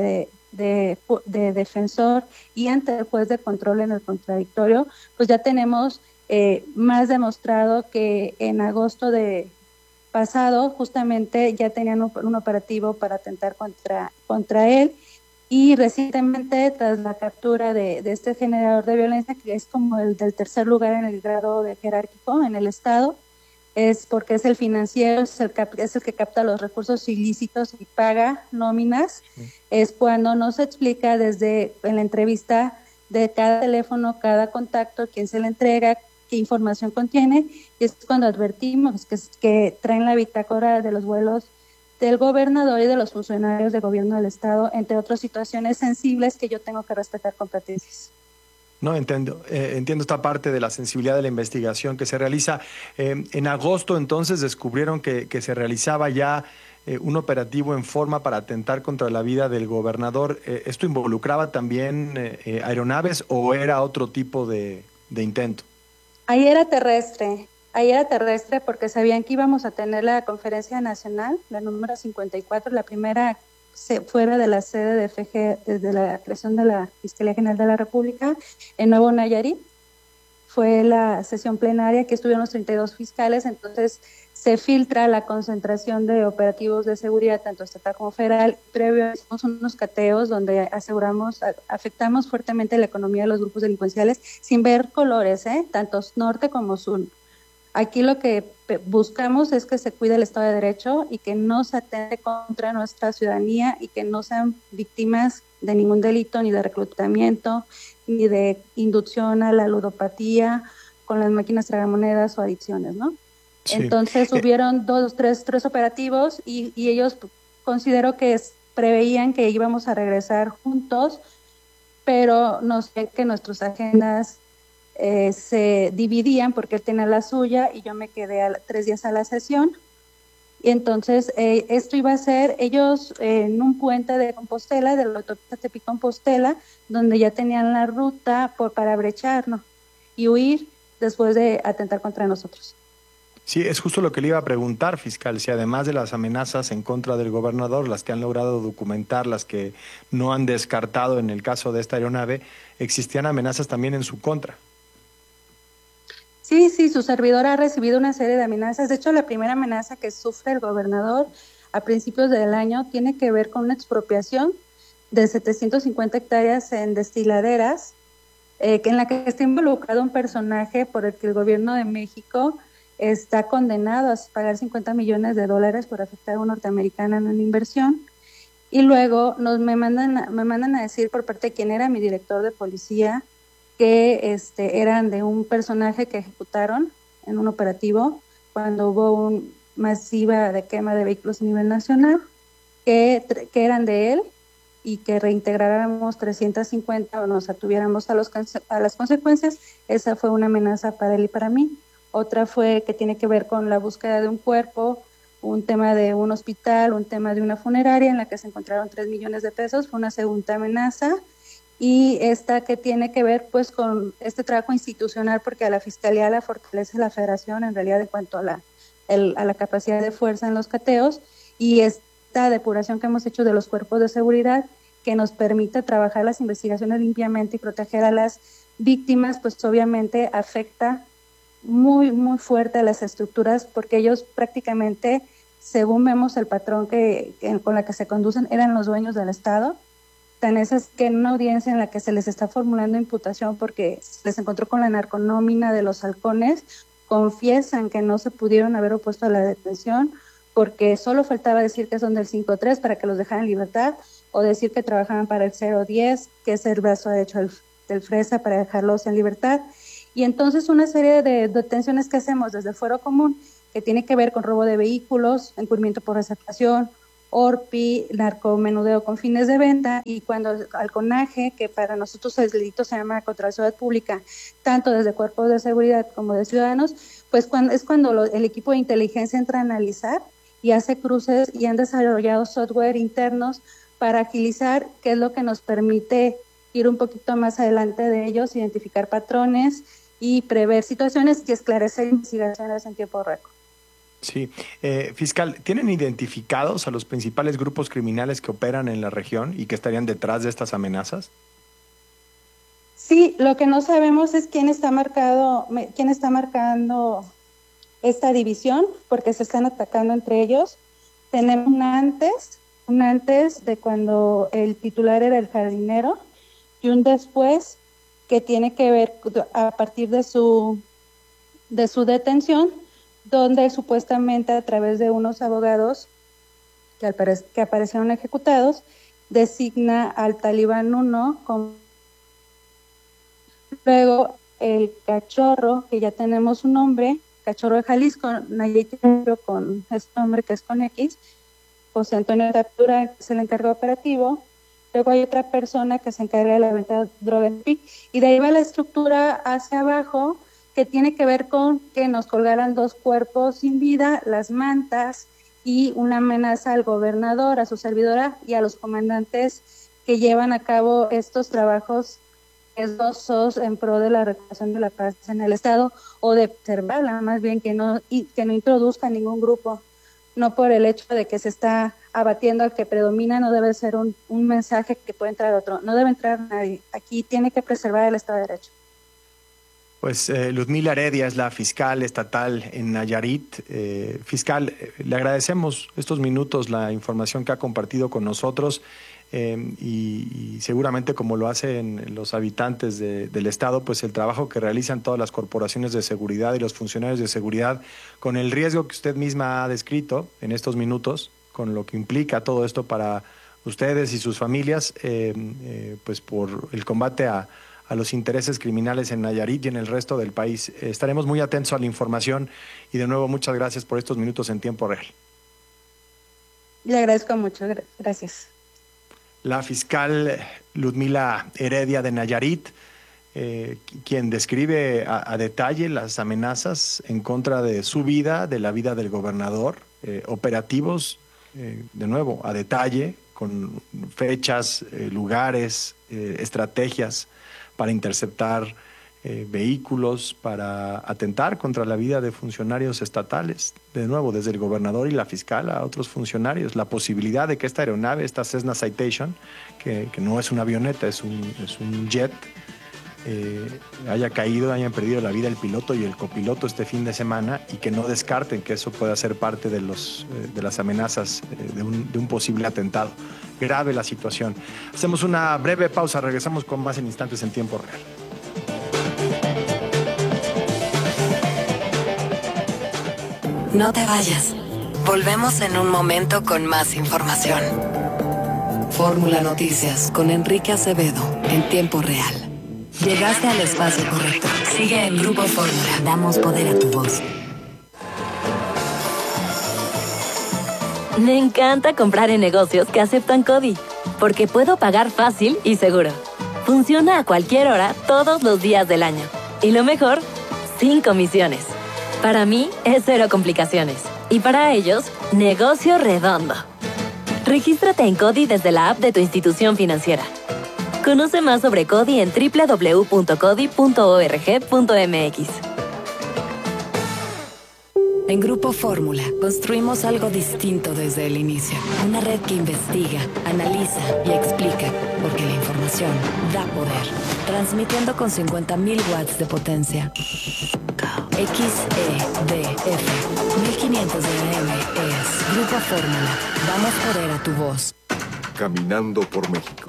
de defensor y ante el juez de control en el contradictorio, pues ya tenemos más demostrado que en agosto de pasado justamente ya tenían un operativo para atentar contra él, y recientemente tras la captura de este generador de violencia, que es como el del tercer lugar en el grado de jerárquico en el estado, es porque es el financiero, es el que capta los recursos ilícitos y paga nóminas. Es cuando nos explica desde en la entrevista de cada teléfono, cada contacto, quién se le entrega, qué información contiene, y es cuando advertimos que traen la bitácora de los vuelos del gobernador y de los funcionarios del gobierno del estado, entre otras situaciones sensibles que yo tengo que respetar competencias.
No, entiendo esta parte de la sensibilidad de la investigación que se realiza. En agosto entonces descubrieron que se realizaba ya un operativo en forma para atentar contra la vida del gobernador. ¿Esto involucraba también aeronaves o era otro tipo de intento?
Ahí era terrestre porque sabían que íbamos a tener la conferencia nacional, la número 54, la primera fuera de la sede de FG, desde la creación de la Fiscalía General de la República, en Nuevo Nayarit. Fue la sesión plenaria que estuvieron los 32 fiscales, entonces se filtra la concentración de operativos de seguridad, tanto estatal como federal. Previo hicimos unos cateos donde afectamos fuertemente la economía de los grupos delincuenciales, sin ver colores, tanto norte como sur. Aquí lo que buscamos es que se cuide el Estado de Derecho y que no se atente contra nuestra ciudadanía y que no sean víctimas de ningún delito, ni de reclutamiento, ni de inducción a la ludopatía con las máquinas tragamonedas o adicciones, ¿no? Sí. Entonces hubieron tres operativos y ellos considero que preveían que íbamos a regresar juntos, pero no sé que nuestras agendas se dividían porque él tenía la suya y yo me quedé 3 días a la sesión. Y entonces esto iba a ser ellos en un puente de Compostela, de la autopista Tepic-Compostela, donde ya tenían la ruta para brecharnos y huir después de atentar contra nosotros.
Sí, es justo lo que le iba a preguntar, fiscal, si además de las amenazas en contra del gobernador, las que han logrado documentar, las que no han descartado en el caso de esta aeronave, existían amenazas también en su contra.
Sí, su servidor ha recibido una serie de amenazas. De hecho, la primera amenaza que sufre el gobernador a principios del año tiene que ver con una expropiación de 750 hectáreas en destiladeras, en la que está involucrado un personaje por el que el gobierno de México está condenado a pagar $50 millones por afectar a un norteamericano en una inversión. Y luego me mandan a decir por parte de quien era mi director de policía que eran de un personaje que ejecutaron en un operativo cuando hubo una masiva de quema de vehículos a nivel nacional, que eran de él y que reintegráramos 350 o nos atuviéramos a las consecuencias. Esa fue una amenaza para él y para mí. Otra fue que tiene que ver con la búsqueda de un cuerpo, un tema de un hospital, un tema de una funeraria en la que se encontraron $3 millones, fue una segunda amenaza. Y esta que tiene que ver pues con este trabajo institucional, porque a la Fiscalía la fortalece la Federación en realidad en cuanto a la a la capacidad de fuerza en los cateos, y esta depuración que hemos hecho de los cuerpos de seguridad que nos permite trabajar las investigaciones limpiamente y proteger a las víctimas, pues obviamente afecta muy, muy fuerte a las estructuras, porque ellos prácticamente, según vemos el patrón con la que se conducen, eran los dueños del Estado. Tan es que en una audiencia en la que se les está formulando imputación porque se les encontró con la narconómina de los halcones, confiesan que no se pudieron haber opuesto a la detención porque solo faltaba decir que son del 5-3 para que los dejaran en libertad, o decir que trabajaban para el 0-10, que es el brazo derecho del Fresa, para dejarlos en libertad. Y entonces una serie de detenciones que hacemos desde el Fuero Común, que tiene que ver con robo de vehículos, encubrimiento por receptación, ORPI, narcomenudeo con fines de venta, y cuando halconaje, que para nosotros el delito se llama contra la seguridad pública, tanto desde cuerpos de seguridad como de ciudadanos, pues es cuando el equipo de inteligencia entra a analizar y hace cruces, y han desarrollado software internos para agilizar, que es lo que nos permite ir un poquito más adelante de ellos, identificar patrones y prever situaciones y esclarecer investigaciones en tiempo récord.
Sí. Fiscal, ¿tienen identificados a los principales grupos criminales que operan en la región y que estarían detrás de estas amenazas?
Sí, lo que no sabemos es quién está marcando esta división, porque se están atacando entre ellos. Tenemos un antes de cuando el titular era el jardinero, y un después que tiene que ver a partir de su detención, donde supuestamente a través de unos abogados que aparecieron ejecutados, designa al Talibán 1 como... Luego el Cachorro, que ya tenemos un nombre, Cachorro de Jalisco, Nayib con este nombre que es con X, José Antonio Taptura, que es el encargado operativo. Luego hay otra persona que se encarga de la venta de droga en PIC, y de ahí va la estructura hacia abajo, que tiene que ver con que nos colgaran 2 cuerpos sin vida, las mantas, y una amenaza al gobernador, a su servidora y a los comandantes que llevan a cabo estos trabajos esdosos en pro de la recuperación de la paz en el Estado, o de observarla, más bien que no introduzca ningún grupo, no por el hecho de que se está abatiendo al que predomina, no debe ser un mensaje que puede entrar otro, no debe entrar nadie, aquí tiene que preservar el Estado de Derecho.
Pues Ludmila Heredia es la fiscal estatal en Nayarit. Fiscal, le agradecemos estos minutos, la información que ha compartido con nosotros, y seguramente, como lo hacen los habitantes del Estado, pues el trabajo que realizan todas las corporaciones de seguridad y los funcionarios de seguridad, con el riesgo que usted misma ha descrito en estos minutos, con lo que implica todo esto para ustedes y sus familias, pues por el combate a los intereses criminales en Nayarit y en el resto del país. Estaremos muy atentos a la información, y de nuevo muchas gracias por estos minutos en tiempo real.
Le agradezco mucho, gracias.
La fiscal Ludmila Heredia de Nayarit, quien describe a detalle las amenazas en contra de su vida, de la vida del gobernador, operativos, de nuevo, a detalle, con fechas, lugares, estrategias para interceptar vehículos, para atentar contra la vida de funcionarios estatales, de nuevo, desde el gobernador y la fiscal a otros funcionarios. La posibilidad de que esta aeronave, esta Cessna Citation, que no es una avioneta, es un jet, haya caído, hayan perdido la vida el piloto y el copiloto este fin de semana, y que no descarten que eso pueda ser parte de las amenazas de un posible atentado. Grave la situación. Hacemos una breve pausa, regresamos con más en instantes en tiempo real.
No te vayas. Volvemos en un momento con más información. Fórmula Noticias con Enrique Acevedo en tiempo real. Llegaste al espacio correcto. Sigue en Grupo Fórmula. Damos poder a tu voz.
Me encanta comprar en negocios que aceptan CODI, porque puedo pagar fácil y seguro. Funciona a cualquier hora, todos los días del año. Y lo mejor, sin comisiones. Para mí, es cero complicaciones. Y para ellos, negocio redondo. Regístrate en CODI desde la app de tu institución financiera. Conoce más sobre CODI en www.codi.org.mx.
En Grupo Fórmula construimos algo distinto desde el inicio. Una red que investiga, analiza y explica, porque la información da poder. Transmitiendo con 50.000 watts de potencia. XEDF 1500 de AM es Grupo Fórmula. Damos poder a tu voz.
Caminando por México.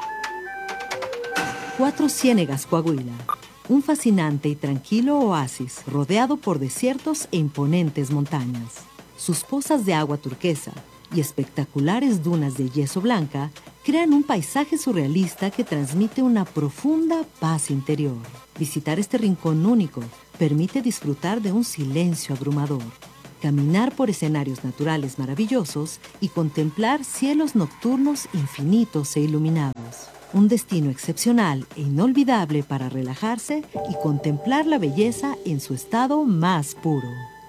Cuatro Ciénegas, Coahuila. Un fascinante y tranquilo oasis rodeado por desiertos e imponentes montañas. Sus pozas de agua turquesa y espectaculares dunas de yeso blanca crean un paisaje surrealista que transmite una profunda paz interior. Visitar este rincón único permite disfrutar de un silencio abrumador, caminar por escenarios naturales maravillosos y contemplar cielos nocturnos infinitos e iluminados. Un destino excepcional e inolvidable para relajarse y contemplar la belleza en su estado más puro.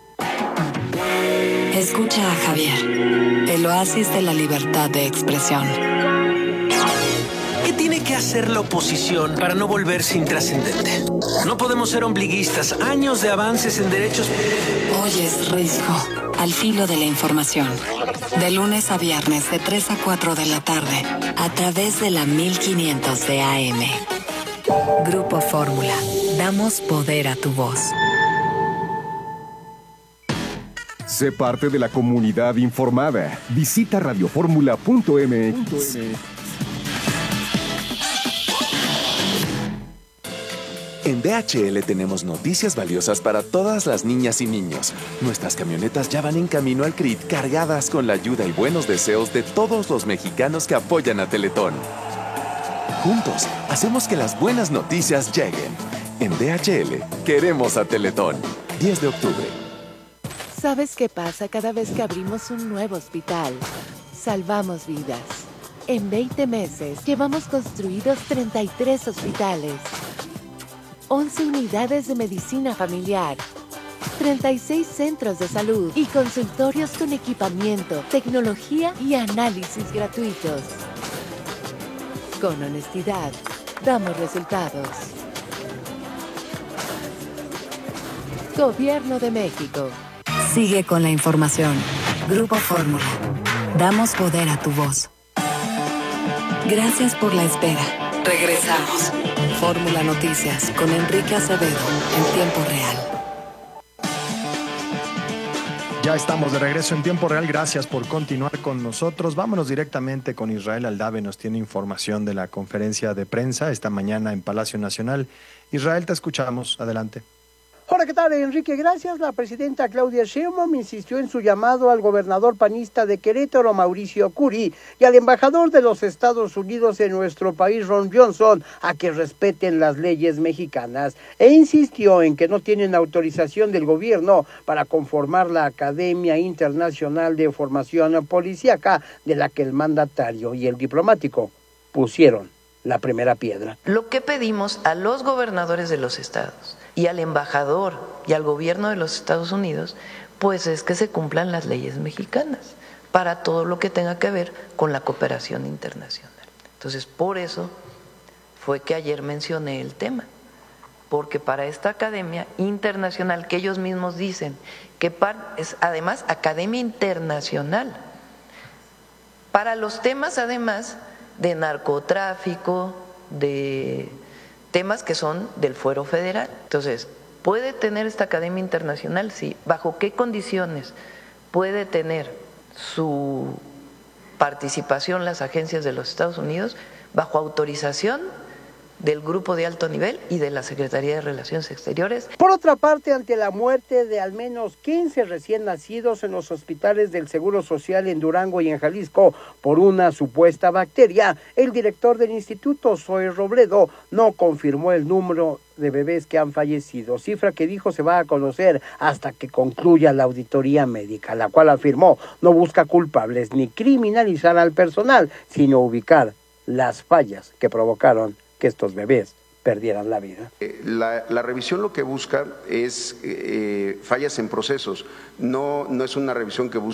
Escucha a Javier, el oasis de la libertad de expresión.
¿Qué tiene que hacer la oposición para no volverse intrascendente? No podemos ser ombliguistas. Años de avances en derechos...
Hoy es Risco, al filo de la información. De lunes a viernes de 3 a 4 de la tarde, a través de la 1500 de AM. Grupo Fórmula. Damos poder a tu voz.
Sé parte de la comunidad informada. Visita radioformula.mx.
En DHL tenemos noticias valiosas para todas las niñas y niños. Nuestras camionetas ya van en camino al CRIT cargadas con la ayuda y buenos deseos de todos los mexicanos que apoyan a Teletón. Juntos, hacemos que las buenas noticias lleguen. En DHL, queremos a Teletón. 10 de octubre.
¿Sabes qué pasa cada vez que abrimos un nuevo hospital? Salvamos vidas. En 20 meses, llevamos construidos 33 hospitales. 11 unidades de medicina familiar, 36 centros de salud y consultorios con equipamiento, tecnología y análisis gratuitos. Con honestidad, damos resultados. Gobierno de México.
Sigue con la información. Grupo Fórmula. Damos poder a tu voz. Gracias por la espera. Regresamos. Fórmula Noticias con Enrique Acevedo en tiempo real.
Ya estamos de regreso en tiempo real. Gracias por continuar con nosotros. Vámonos directamente con Israel Aldave. Nos tiene información de la conferencia de prensa esta mañana en Palacio Nacional. Israel, te escuchamos. Adelante.
Hola, ¿qué tal, Enrique? Gracias. La presidenta Claudia Sheinbaum insistió en su llamado al gobernador panista de Querétaro, Mauricio Curi, y al embajador de los Estados Unidos en nuestro país, Ron Johnson, a que respeten las leyes mexicanas, e insistió en que no tienen autorización del gobierno para conformar la Academia Internacional de Formación Policíaca, de la que el mandatario y el diplomático pusieron la primera piedra.
Lo que pedimos a los gobernadores de los estados y al embajador y al gobierno de los Estados Unidos, pues es que se cumplan las leyes mexicanas para todo lo que tenga que ver con la cooperación internacional. Entonces, por eso fue que ayer mencioné el tema, porque para esta academia internacional, que ellos mismos dicen que es además academia internacional, para los temas además de narcotráfico, de temas que son del fuero federal. Entonces, ¿puede tener esta academia internacional? Sí. ¿Bajo qué condiciones puede tener su participación las agencias de los Estados Unidos? Bajo autorización del Grupo de Alto Nivel y de la Secretaría de Relaciones Exteriores.
Por otra parte, ante la muerte de al menos 15 recién nacidos en los hospitales del Seguro Social en Durango y en Jalisco por una supuesta bacteria, el director del instituto, Zoe Robledo, no confirmó el número de bebés que han fallecido, cifra que dijo se va a conocer hasta que concluya la auditoría médica, la cual afirmó no busca culpables ni criminalizar al personal, sino ubicar las fallas que provocaron que estos bebés perdieran la vida.
La revisión lo que busca es fallas en procesos, no es una revisión que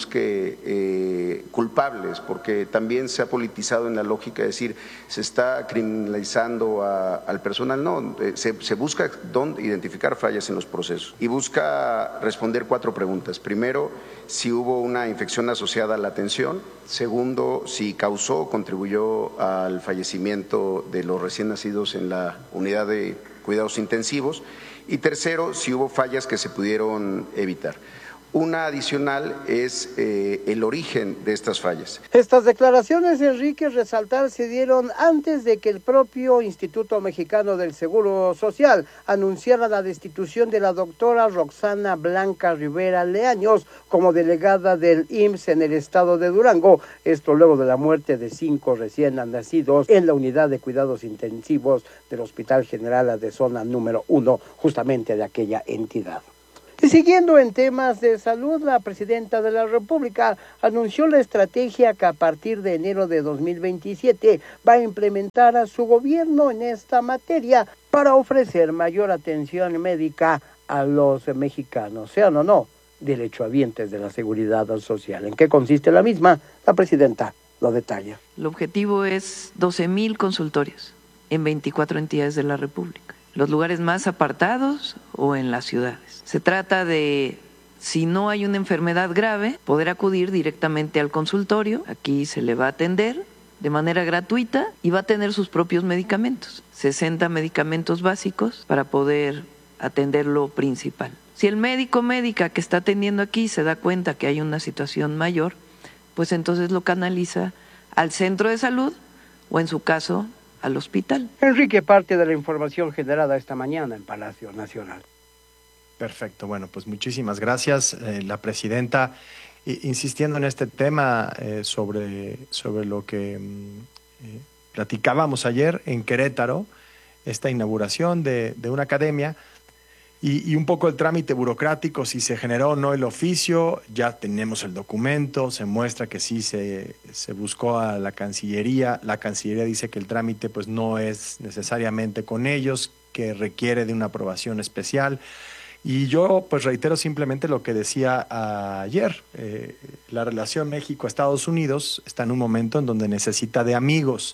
busque culpables, porque también se ha politizado en la lógica de decir se está criminalizando al personal, no, se busca identificar fallas en los procesos y busca responder 4 preguntas. Primero, si hubo una infección asociada a la atención. Segundo, si causó o contribuyó al fallecimiento de los recién nacidos en la unidad de cuidados intensivos. Y tercero, si hubo fallas que se pudieron evitar. Una adicional es el origen de estas fallas.
Estas declaraciones, Enrique, resaltar, se dieron antes de que el propio Instituto Mexicano del Seguro Social anunciara la destitución de la doctora Roxana Blanca Rivera Leaños como delegada del IMSS en el estado de Durango. Esto luego de la muerte de 5 recién nacidos en la unidad de cuidados intensivos del Hospital General de Zona número 1, justamente de aquella entidad. Y siguiendo en temas de salud, la presidenta de la República anunció la estrategia que a partir de enero de 2027 va a implementar a su gobierno en esta materia para ofrecer mayor atención médica a los mexicanos, sean o no derechohabientes de la seguridad social. ¿En qué consiste la misma? La presidenta lo detalla.
El objetivo es 12,000 consultorios en 24 entidades de la República, los lugares más apartados o en las ciudades. Se trata de, si no hay una enfermedad grave, poder acudir directamente al consultorio. Aquí se le va a atender de manera gratuita y va a tener sus propios medicamentos, 60 medicamentos básicos para poder atender lo principal. Si el médica que está atendiendo aquí se da cuenta que hay una situación mayor, pues entonces lo canaliza al centro de salud o en su caso al hospital.
Enrique, parte de la información generada esta mañana en Palacio Nacional.
Perfecto, bueno, pues muchísimas gracias, la presidenta, insistiendo en este tema sobre lo que platicábamos ayer en Querétaro, esta inauguración de una academia y un poco el trámite burocrático, si se generó o no el oficio. Ya tenemos el documento, se muestra que sí se buscó a la Cancillería dice que el trámite pues no es necesariamente con ellos, que requiere de una aprobación especial. Y yo pues reitero simplemente lo que decía ayer, la relación México-Estados Unidos está en un momento en donde necesita de amigos.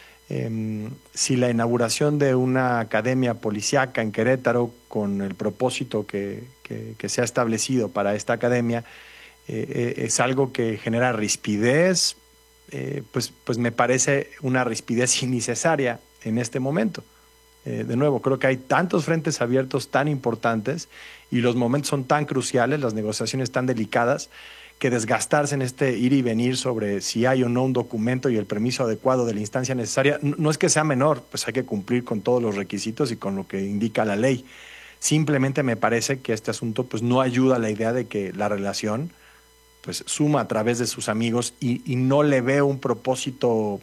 Si la inauguración de una academia policíaca en Querétaro, con el propósito que se ha establecido para esta academia, es algo que genera rispidez, pues me parece una rispidez innecesaria en este momento. De nuevo, creo que hay tantos frentes abiertos tan importantes y los momentos son tan cruciales, las negociaciones tan delicadas, que desgastarse en este ir y venir sobre si hay o no un documento y el permiso adecuado de la instancia necesaria, no es que sea menor, pues hay que cumplir con todos los requisitos y con lo que indica la ley. Simplemente me parece que este asunto pues no ayuda a la idea de que la relación pues suma a través de sus amigos y no le veo un propósito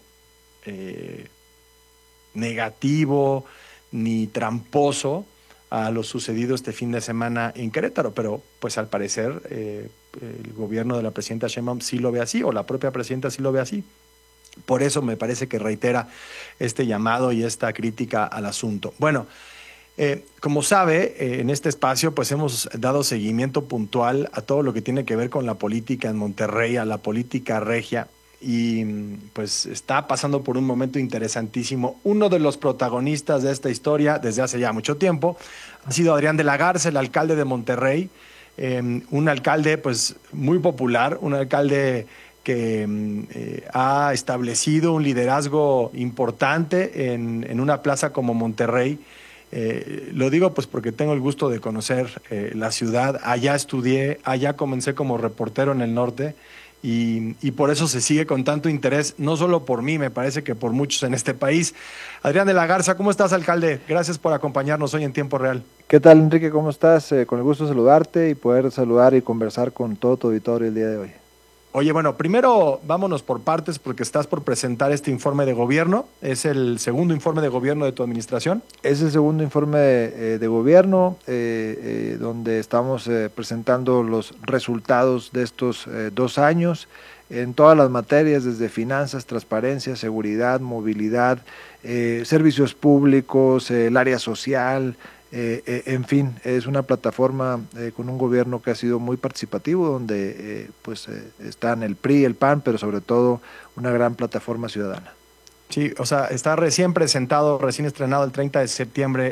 negativo ni tramposo a lo sucedido este fin de semana en Querétaro, pero pues al parecer el gobierno de la presidenta Sheinbaum sí lo ve así, o la propia presidenta sí lo ve así. Por eso me parece que reitera este llamado y esta crítica al asunto. Bueno, como sabe, en este espacio pues hemos dado seguimiento puntual a todo lo que tiene que ver con la política en Monterrey, a la política regia, y pues está pasando por un momento interesantísimo. Uno de los protagonistas de esta historia desde hace ya mucho tiempo ha sido Adrián de la Garza, el alcalde de Monterrey, un alcalde pues muy popular, un alcalde que ha establecido un liderazgo importante en una plaza como Monterrey. Lo digo pues porque tengo el gusto de conocer la ciudad, allá estudié, allá comencé como reportero en el norte. Y por eso se sigue con tanto interés, no solo por mí, me parece que por muchos en este país. Adrián de la Garza, ¿cómo estás, alcalde? Gracias por acompañarnos hoy en Tiempo Real.
¿Qué tal, Enrique? ¿Cómo estás? Con el gusto de saludarte y poder saludar y conversar con todo tu auditorio el día de hoy.
Oye, bueno, primero vámonos por partes porque estás por presentar este informe de gobierno. ¿Es el segundo informe de gobierno de tu administración?
Es el segundo informe de gobierno donde estamos presentando los resultados de estos 2 años en todas las materias, desde finanzas, transparencia, seguridad, movilidad, servicios públicos, el área social. En fin, es una plataforma con un gobierno que ha sido muy participativo, donde están el PRI, el PAN, pero sobre todo una gran plataforma ciudadana.
Sí, o sea, está recién presentado, recién estrenado el 30 de septiembre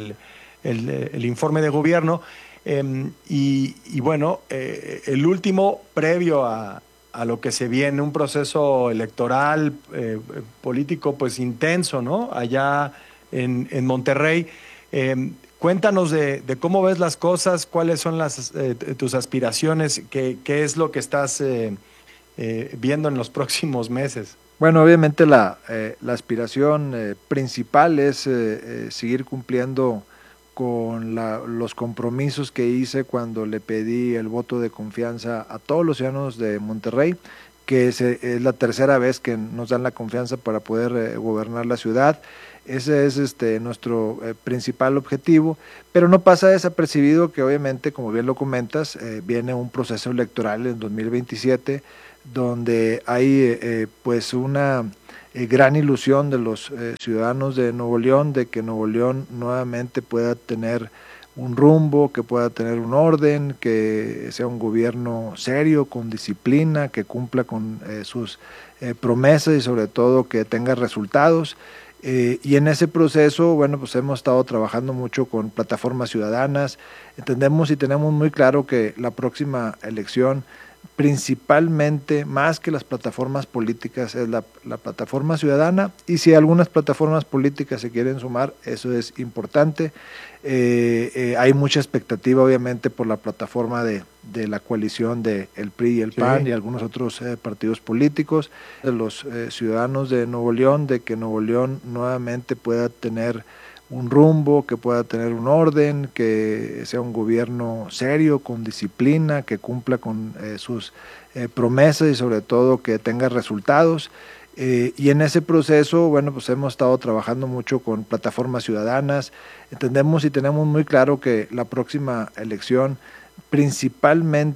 el informe de gobierno y bueno, el último previo a lo que se viene, un proceso electoral político pues intenso, ¿no? Allá en Monterrey. Cuéntanos de cómo ves las cosas, cuáles son tus aspiraciones, qué es lo que estás viendo en los próximos meses.
Bueno, obviamente la aspiración principal es seguir cumpliendo con los compromisos que hice cuando le pedí el voto de confianza a todos los ciudadanos de Monterrey, que es la tercera vez que nos dan la confianza para poder gobernar la ciudad. Ese es nuestro principal objetivo, pero no pasa desapercibido que obviamente, como bien lo comentas, viene un proceso electoral en 2027 donde hay pues una gran ilusión de los ciudadanos de Nuevo León de que Nuevo León nuevamente pueda tener un rumbo, que pueda tener un orden, que sea un gobierno serio, con disciplina, que cumpla con sus promesas y sobre todo que tenga resultados. Y en ese proceso, bueno, pues hemos estado trabajando mucho con plataformas ciudadanas. Entendemos y tenemos muy claro que la próxima elección, principalmente, más que las plataformas políticas, es la plataforma ciudadana, y si algunas plataformas políticas se quieren sumar, eso es importante. Hay mucha expectativa, obviamente, por la plataforma de la coalición de el PRI y el PAN y algunos otros partidos políticos, de los ciudadanos de Nuevo León, de que Nuevo León nuevamente pueda tener un rumbo, que pueda tener un orden, que sea un gobierno serio, con disciplina, que cumpla con sus promesas y sobre todo que tenga resultados. Y en ese proceso, bueno, pues hemos estado trabajando mucho con plataformas ciudadanas. Entendemos y tenemos muy claro que la próxima elección, principalmente